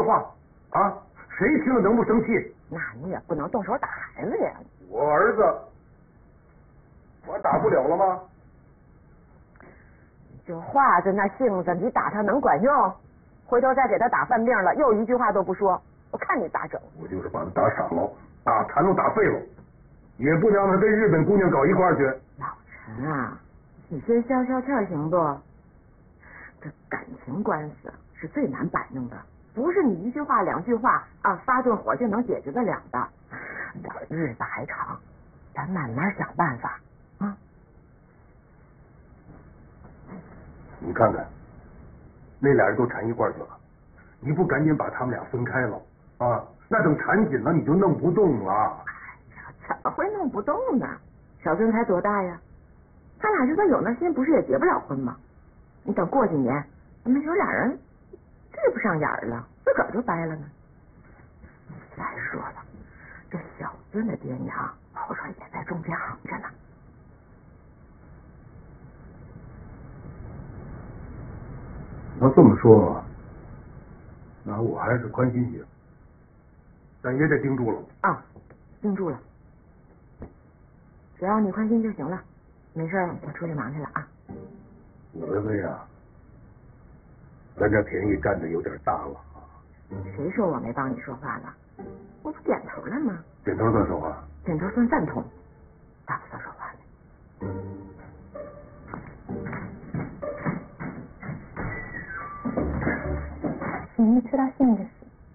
话啊？谁听了能不生气？ 那你也不能动手打孩子呀。 我儿子，我打不了了吗？ 就华子那性子，你打他能管用？回头再给他打犯病了，又一句话都不说，我看你咋整？ 我就是把他打傻了，打残了，打废了，也不能让他跟日本姑娘搞一块儿去。 老陈啊，你先消消气行不？这感情官司是最难摆弄的，不是你一句话两句话啊发顿火就能解决得了的。这日子还长，咱慢慢想办法啊。 你看看，那俩人都缠一块儿去了，你不赶紧把他们俩分开了啊？那等缠紧了你就弄不动了。 哎呀，怎么会弄不动呢？小孙才多大呀？他俩就算有那心，不是也结不了婚吗？你等过几年，你们有俩人对不上眼了，自个儿就掰了呢。再说了，这小孙的爹娘后边也在中间横着呢。 要这么说，那我还是宽心些，但也得盯住了。 啊，盯住了，只要你宽心就行了。没事，我出去忙去了啊。 儿子呀，咱这便宜占的有点大了。 谁说我没帮你说话了？我不点头了吗？ 点头算说话？ 点头算赞同，打不算说话呢。秘密らしいんです。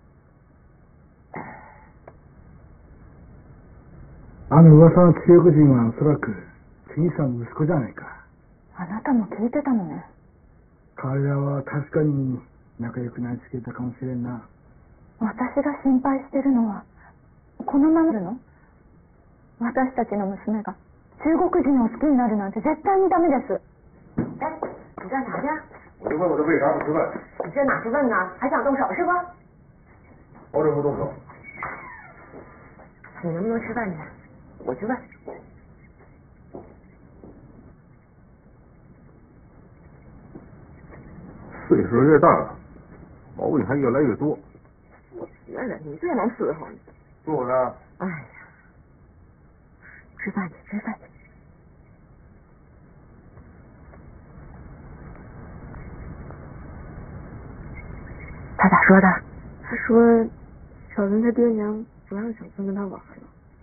あの噂の中国人はおそらく小さな息子じゃないか。 あなたも聞いてたのね。 彼らは確かに仲良くなりつけたかもしれんな。 私が心配してるのはこのままるの？私たちの娘が中国人を好きになるなんて絶対にダメです。哎，你干啥去？ 我就问我这为啥不吃饭？ 你这哪是问呢？还想动手是不？ 保准不动手。 你能不能吃饭去？我去问。 岁数越大了，毛病还越来越多。 我觉得你最能伺候你。 做的。 哎呀，吃饭去，吃饭去。他咋说的？ 他说小孙他爹娘不让小孙跟他玩了。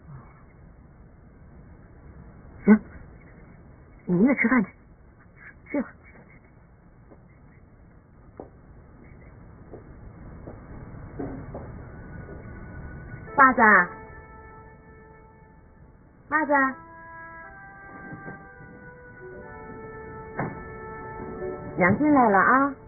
行，你也吃饭去，去吧。袜子，袜子，娘进来了啊。